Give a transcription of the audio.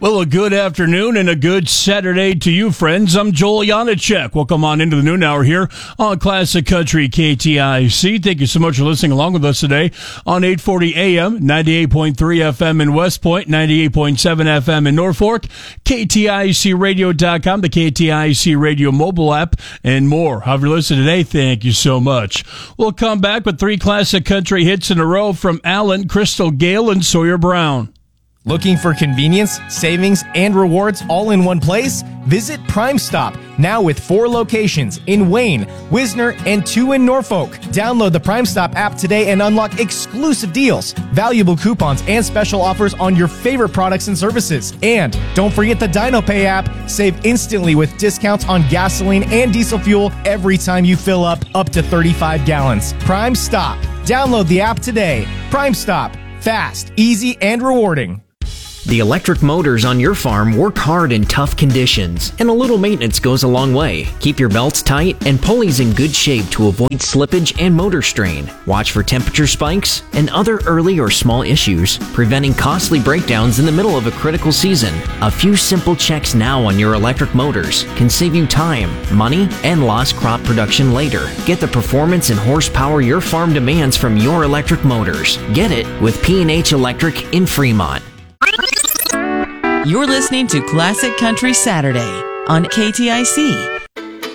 Well, a good afternoon and a good Saturday to you, friends. I'm Joel Janacek. Welcome on into the noon hour here on Classic Country KTIC. Thank you so much for listening along with us today on 840 AM, 98.3 FM in West Point, 98.7 FM in Norfolk, KTICradio.com, the KTIC Radio mobile app, and more. However you listen today, thank you so much. We'll come back with 3 classic country hits in a row from Alan, Crystal Gale, and Sawyer Brown. Looking for convenience, savings, and rewards all in one place? Visit Prime Stop, now with 4 locations in Wayne, Wisner, and 2 in Norfolk. Download the Prime Stop app today and unlock exclusive deals, valuable coupons, and special offers on your favorite products and services. And don't forget the DinoPay app. Save instantly with discounts on gasoline and diesel fuel every time you fill up to 35 gallons. Prime Stop. Download the app today. Prime Stop. Fast, easy, and rewarding. The electric motors on your farm work hard in tough conditions, and a little maintenance goes a long way. Keep your belts tight and pulleys in good shape to avoid slippage and motor strain. Watch for temperature spikes and other early or small issues, preventing costly breakdowns in the middle of a critical season. A few simple checks now on your electric motors can save you time, money, and lost crop production later. Get the performance and horsepower your farm demands from your electric motors. Get it with P&H Electric in Fremont. You're listening to Classic Country Saturday on KTIC